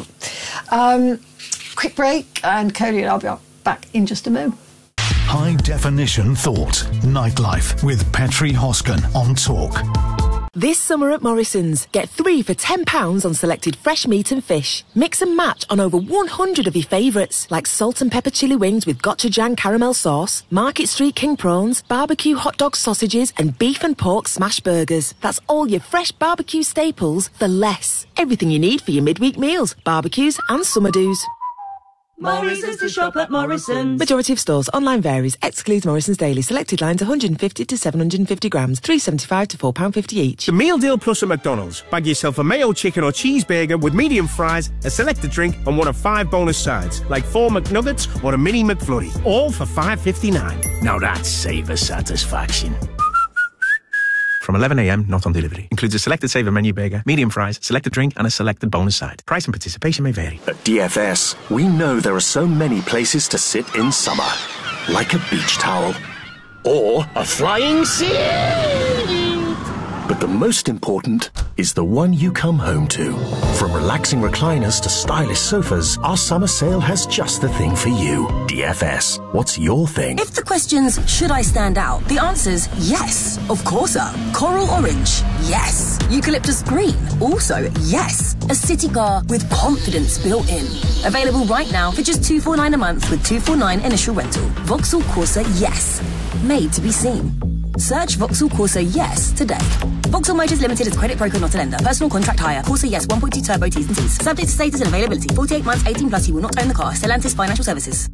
Quick break, and Cody and I'll be back in just a moment. High Definition Thought, Nightlife with Petri Hosken on Talk. This summer at Morrison's, get 3 for £10 on selected fresh meat and fish. Mix and match on over 100 of your favourites, like salt and pepper chili wings with gochujang caramel sauce, Market Street king prawns, barbecue hot dog sausages, and beef and pork smash burgers. That's all your fresh barbecue staples for less. Everything you need for your midweek meals, barbecues and summer do's. Morrison's to shop at Morrison's. Majority of stores. Online varies. Excludes Morrison's Daily. Selected lines 150 to 750 grams. £3.75 to £4.50 each. The Meal Deal Plus at McDonald's. Bag yourself a mayo chicken or cheeseburger with medium fries, a selected drink, and one of 5 bonus sides, like 4 McNuggets or a mini McFlurry. All for $5.59. Now that's saver satisfaction. From 11 a.m, not on delivery. Includes a selected saver menu burger, medium fries, selected drink, and a selected bonus side. Price and participation may vary. At DFS, we know there are so many places to sit in summer. Like a beach towel. Or a flying sea! But the most important is the one you come home to. From relaxing recliners to stylish sofas, our summer sale has just the thing for you. DFS, what's your thing? If the question's, should I stand out? The answer's yes. Of course, sir. Coral orange? Yes. Eucalyptus green? Also, yes. A city car with confidence built in. Available right now for just $249 a month with $249 initial rental. Vauxhall Corsa Yes. Made to be seen. Search Vauxhall Corsa Yes today. Vauxhall Motors Limited is a credit broker, not a lender. Personal contract hire. Corsa Yes 1.2 turbo T's and C's. Subject to status and availability. 48 months, 18 plus. You will not own the car. Stellantis Financial Services.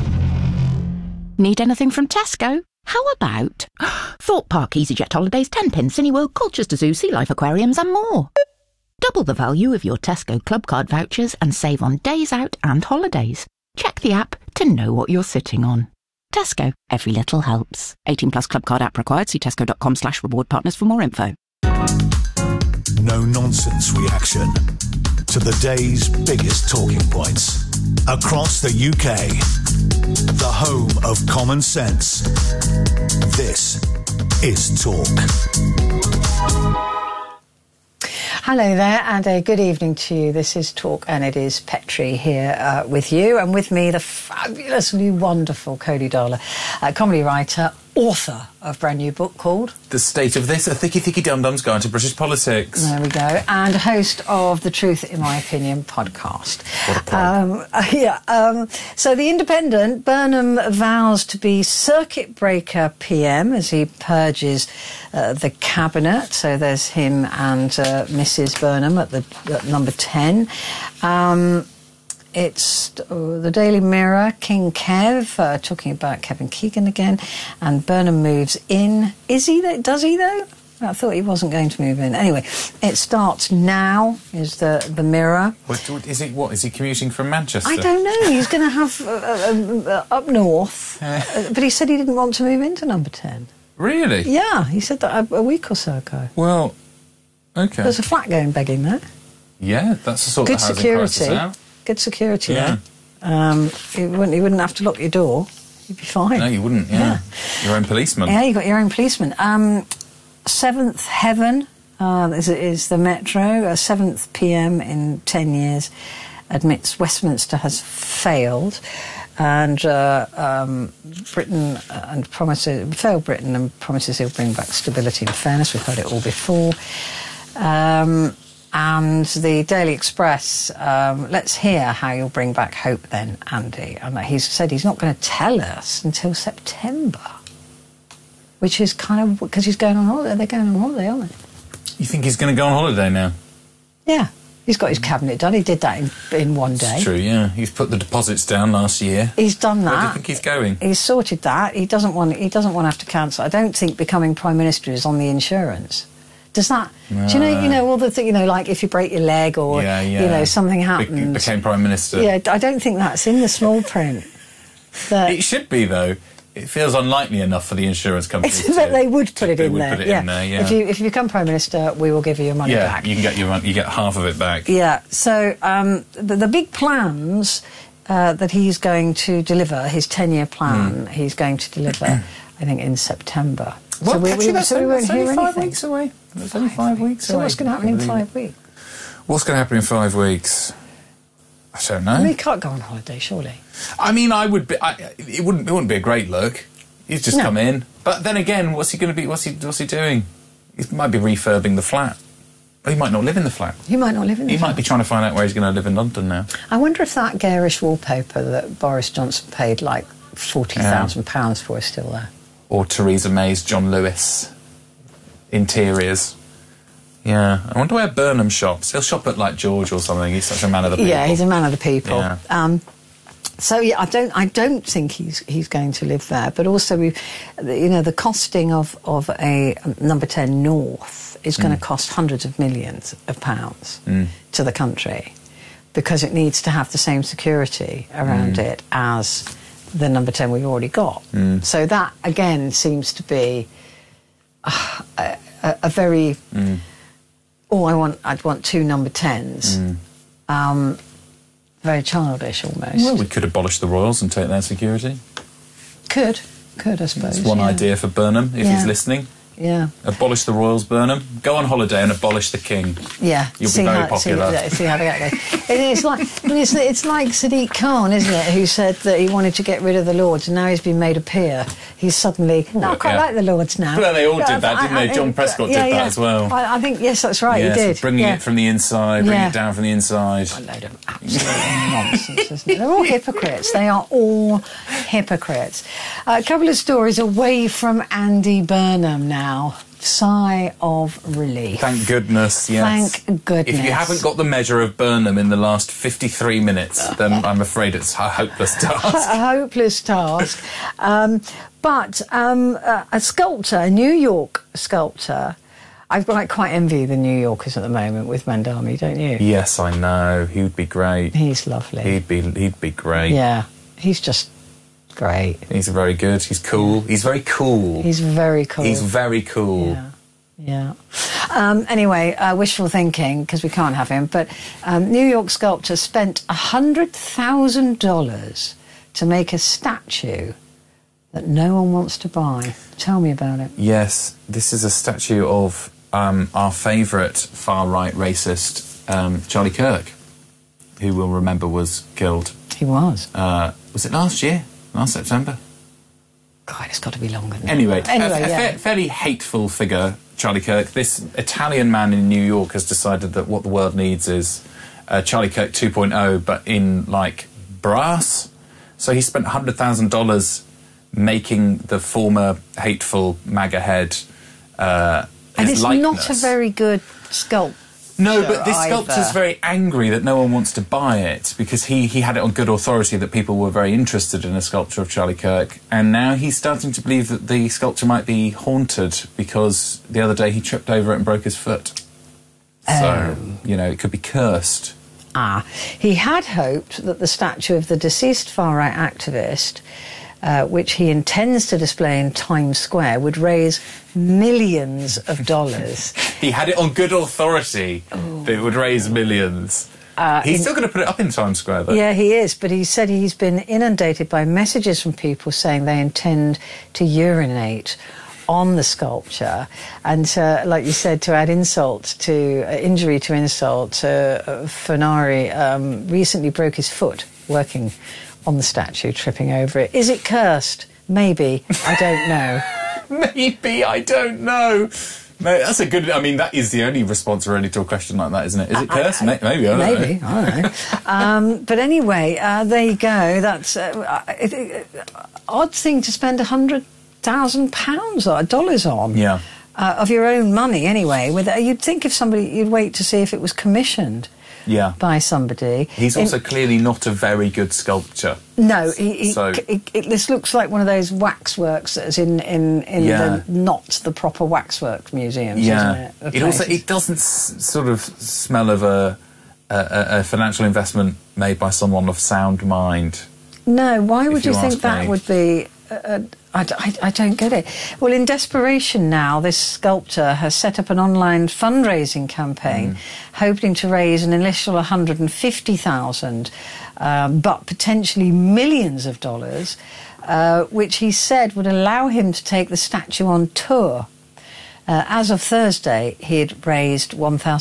Need anything from Tesco? How about Thorpe Park EasyJet Holidays, 10-pin Cineworld, Colchester Zoo, Sea Life Aquariums and more. Double the value of your Tesco Club Card vouchers and save on days out and holidays. Check the app to know what you're sitting on. Tesco, every little helps. 18 plus Club Card app required. See tesco.com/reward partners for more info. No nonsense reaction to the day's biggest talking points across the UK. The home of common sense. This is Talk. Hello there, and a good evening to you. This is Talk, and it is Petri here with you, and with me the fabulously wonderful Cody Darla, comedy writer, author of a brand new book called The State of This, a thicky dum-dum's guide to British politics. There we go. And host of the Truth in My Opinion podcast. What a plug. So The Independent, Burnham vows to be circuit breaker PM as he purges the cabinet. So there's him and Mrs. Burnham at number 10. It's the Daily Mirror, King Kev, talking about Kevin Keegan again, and Burnham moves in. Is he? Does he, though? I thought he wasn't going to move in. Anyway, it starts now, is the Mirror. What is he commuting from Manchester? I don't know. He's going to have up north, but he said he didn't want to move into number 10. Really? Yeah, he said that a week or so ago. Well, OK. There's a flat going begging there. Yeah, that's the sort Good of housing security. crisis out. Good security, yeah. You wouldn't have to lock your door. You'd be fine. No, you wouldn't, yeah. Your own policeman. Yeah, you got your own policeman. Seventh Heaven is the Metro. 7th PM in 10 years admits Westminster has failed. And Britain failed Britain and promises he'll bring back stability and fairness. We've heard it all before. And the Daily Express, let's hear how you'll bring back hope then, Andy. And he's said he's not going to tell us until September, which is kind of because he's going on holiday. They're going on holiday, aren't they? You think he's going to go on holiday now? Yeah. He's got his cabinet done. He did that in one day. It's true, yeah. He's put the deposits down last year. He's done that. Where do you think he's going? He's sorted that. He doesn't want to have to cancel. I don't think becoming Prime Minister is on the insurance. Does that? No. Do you know all the thing? Like if you break your leg or something happens. Became Prime Minister. Yeah, I don't think that's in the small print. It should be though. it feels unlikely enough for the insurance company. But they would put it in would there. put it in there, yeah. If you become Prime Minister, we will give you your money back. Yeah, you get half of it back. Yeah. So the big plans that he's going to deliver, his 10-year plan, he's going to deliver, I think, in September. Well, so we won't hear 5 anything. weeks away. It's only 5 weeks So away. what's going to happen in 5 weeks? What's going to happen in 5 weeks? I don't know. I mean, he can't go on holiday, surely. I mean, it wouldn't be a great look. He's just come in. But then again, what's he going to be? What's he doing? He might be refurbing the flat. But he might not live in the flat. He might not live in the flat. He might be trying to find out where he's going to live in London now. I wonder if that garish wallpaper that Boris Johnson paid like £40,000 for is still there. Or Theresa May's John Lewis interiors. Yeah. I wonder where Burnham shops. He'll shop at like George or something. He's such a man of the people. Yeah, he's a man of the people. Yeah. So yeah, I don't think he's going to live there. But also, the costing of a number 10 North is going to cost hundreds of millions of pounds to the country, because it needs to have the same security around it as the number 10 we've already got. So that again seems to be a very I'd want 2 number 10s. Very childish almost. Well, we could abolish the royals and take their security. Could I suppose. That's one idea for Burnham, if he's listening. Yeah. Abolish the royals, Burnham. Go on holiday and abolish the king. Yeah. You'll be very popular. See how that goes. It's like Sadiq Khan, isn't it, who said that he wanted to get rid of the Lords, and now he's been made a peer. He's suddenly, I quite like the Lords now. Well, they all did that, didn't they? John Prescott did that as well. I think, yes, that's right, he did. Bringing it from the inside, bringing it down from the inside. A load of absolute nonsense, isn't it? They're all hypocrites. They are all hypocrites. A couple of stories away from Andy Burnham now. Sigh of relief. Thank goodness, yes. Thank goodness. If you haven't got the measure of Burnham in the last 53 minutes, then I'm afraid it's a hopeless task. A hopeless task. But a sculptor, a New York sculptor, I quite envy the New Yorkers at the moment with Mandami, don't you? Yes, I know. He would be great. He's lovely. He'd be great. Yeah, he's just great. He's very good. He's cool. He's very cool. He's very cool. He's very cool. Yeah. Anyway, wishful thinking, because we can't have him, but New York sculptor spent $100,000 to make a statue that no one wants to buy. Tell me about it. Yes, this is a statue of our favourite far-right racist, Charlie Kirk, who we'll remember was killed. He was. Was it last year? Last September? God, it's got to be longer than that. Anyway, a fairly hateful figure, Charlie Kirk. This Italian man in New York has decided that what the world needs is Charlie Kirk 2.0, but in, like, brass. So he spent $100,000 making the former hateful MAGA head and it's likeness. Not a very good sculpture. No, but this sculptor's very angry that no one wants to buy it, because he had it on good authority that people were very interested in a sculpture of Charlie Kirk, and now he's starting to believe that the sculpture might be haunted because the other day he tripped over it and broke his foot. So, it could be cursed. He had hoped that the statue of the deceased far-right activist, which he intends to display in Times Square, would raise millions of dollars. He had it on good authority that it would raise millions. He's still going to put it up in Times Square, though. Yeah, he is, but he said he's been inundated by messages from people saying they intend to urinate on the sculpture, and like you said, to add injury to insult, Funari recently broke his foot working on the statue, tripping over it. Is it cursed? Maybe. I don't know. Maybe. I don't know. No, that's a good... I mean, that is the only response really to a question like that, isn't it? Is it cursed? Maybe. I don't know. Maybe. I don't know. But anyway, there you go. That's odd thing to spend £100,000 or dollars on. Yeah. Of your own money, anyway. You'd think if you'd wait to see if it was commissioned. Yeah. By somebody. He's also clearly not a very good sculptor. No, this looks like one of those waxworks that's in not the proper waxwork museums, isn't it? It doesn't sort of smell of a financial investment made by someone of sound mind. No, why would you think that would be? I I don't get it. Well, in desperation now, this sculptor has set up an online fundraising campaign, hoping to raise an initial $150,000, but potentially millions of dollars, which he said would allow him to take the statue on tour. As of Thursday, he had raised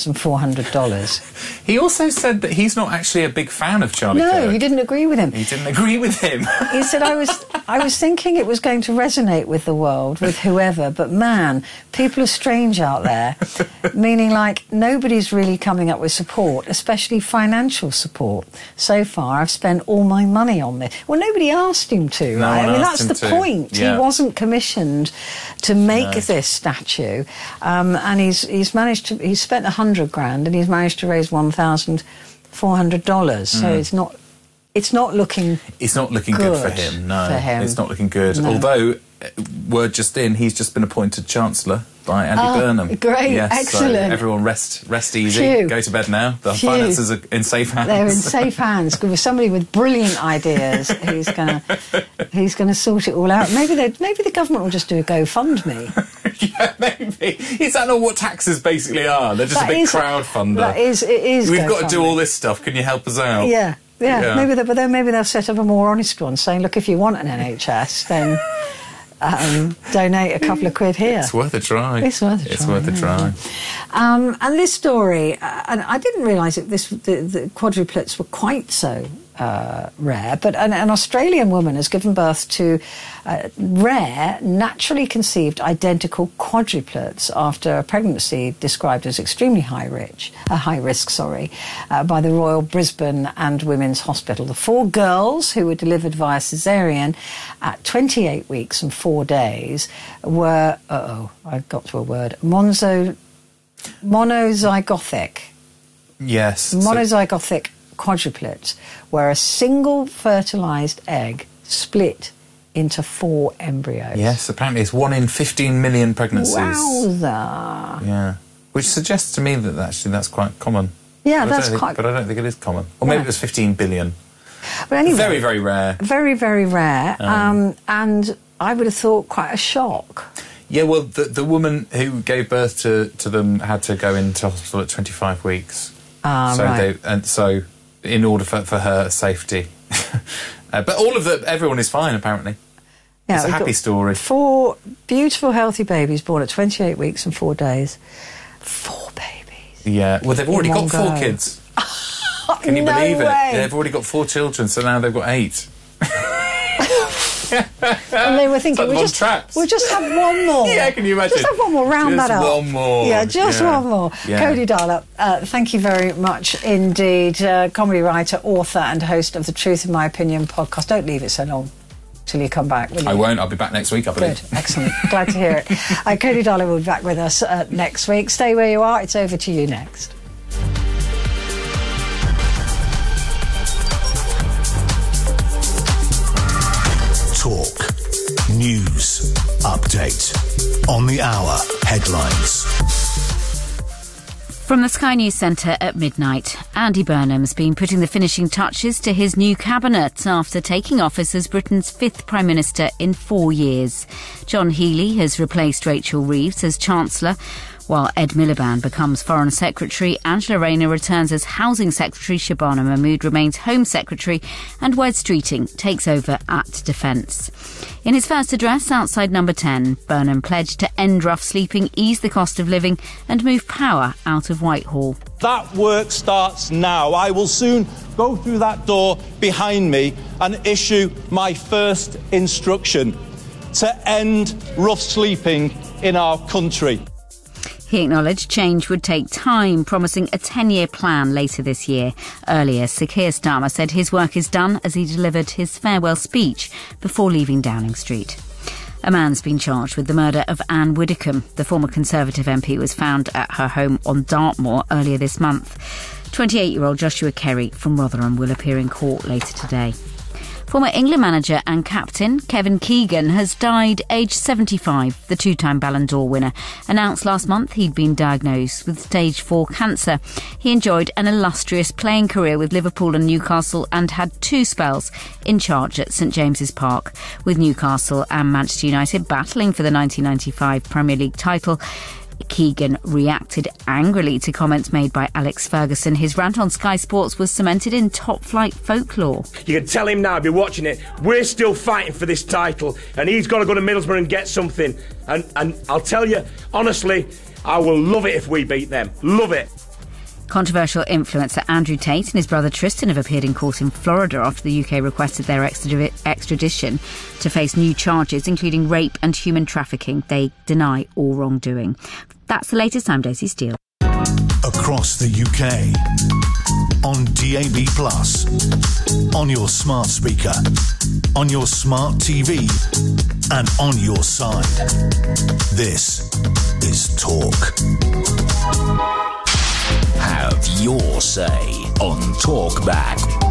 $1,400. He also said that he's not actually a big fan of Charlie Kirk. No, he didn't agree with him. He didn't agree with him. He said, I was thinking it was going to resonate with the world, with whoever, but man, people are strange out there. Meaning, like, nobody's really coming up with support, especially financial support. So far, I've spent all my money on this. Well, nobody asked him to, right? I mean, that's the point. Yeah. He wasn't commissioned to make this statue. And he's managed to. He's spent $100,000 and he's managed to raise $1,400. So it's not looking. It's not looking good for him. No, it's not looking good. No. Although, word just in, he's just been appointed Chancellor by Andy Burnham. Great, yes, excellent. So everyone rest easy. Phew. Go to bed now. The finances are in safe hands. They're in safe hands. With somebody with brilliant ideas who's gonna sort it all out. Maybe the government will just do a GoFundMe. Yeah, maybe. Is that not what taxes basically are? They're just a big crowdfunder. It is. We've got to do all this stuff. Can you help us out? Yeah. Maybe they'll set up a more honest one, saying, look, if you want an NHS, then donate a couple of quid here. It's worth a try. It's worth a try. And this story, and I didn't realise that the quadruplets were quite so rare, but an Australian woman has given birth to rare, naturally conceived identical quadruplets after a pregnancy described as extremely high risk, by the Royal Brisbane and Women's Hospital. The 4 girls, who were delivered via caesarean at 28 weeks and 4 days, were, I got to a word, monozygotic. Yes. Monozygotic quadruplets, where a single fertilised egg split into 4 embryos. Yes, apparently it's 1 in 15 million pregnancies. Wowza! Yeah, which suggests to me that actually that's quite common. Yeah, but I don't think it is common. Or maybe it was 15 billion. But anyway, very, very rare. Very, very rare. And I would have thought quite a shock. Yeah, well, the woman who gave birth to them had to go into hospital at 25 weeks. So in order for her safety. But everyone is fine, apparently. Yeah, it's a happy story. 4 beautiful, healthy babies born at 28 weeks and 4 days. 4 babies. Yeah, well, they've already got 4 kids. Can you believe it? They've already got 4 children, so now they've got 8. And they were thinking, we'll just have one more. Yeah, can you imagine? Just have one more, round that up. Just one more. Yeah, just one more. Yeah. Cody Darlop, thank you very much indeed. Comedy writer, author and host of the Truth in My Opinion podcast. Don't leave it so long till you come back, will you? I won't. I'll be back next week, I believe. Good, excellent. Glad to hear it. Cody Darlop will be back with us next week. Stay where you are. It's over to you next. Talk. News. Update. On the hour. Headlines. From the Sky News Centre at midnight, Andy Burnham's been putting the finishing touches to his new cabinet after taking office as Britain's 5th Prime Minister in 4 years. John Healey has replaced Rachel Reeves as Chancellor, while Ed Miliband becomes Foreign Secretary. Angela Rayner returns as Housing Secretary, Shabana Mahmood remains Home Secretary, and Wes Streeting takes over at Defence. In his first address outside Number 10, Burnham pledged to end rough sleeping, ease the cost of living and move power out of Whitehall. That work starts now. I will soon go through that door behind me and issue my first instruction to end rough sleeping in our country. He acknowledged change would take time, promising a 10-year plan later this year. Earlier, Sir Keir Starmer said his work is done as he delivered his farewell speech before leaving Downing Street. A man's been charged with the murder of Anne Widdecombe. The former Conservative MP was found at her home on Dartmoor earlier this month. 28-year-old Joshua Kerry from Rotherham will appear in court later today. Former England manager and captain Kevin Keegan has died aged 75. The two-time Ballon d'Or winner announced last month he'd been diagnosed with stage 4 cancer. He enjoyed an illustrious playing career with Liverpool and Newcastle and had 2 spells in charge at St James's Park. With Newcastle and Manchester United battling for the 1995 Premier League title, Keegan reacted angrily to comments made by Alex Ferguson. His rant on Sky Sports was cemented in top-flight folklore. You can tell him now, be watching it, we're still fighting for this title and he's got to go to Middlesbrough and get something. And I'll tell you, honestly, I will love it if we beat them. Love it. Controversial influencer Andrew Tate and his brother Tristan have appeared in court in Florida after the UK requested their extradition to face new charges, including rape and human trafficking. They deny all wrongdoing. That's the latest. I'm Daisy Steele. Across the UK, on DAB+, on your smart speaker, on your smart TV, and on your side. This is Talk. Have your say on Talk Back.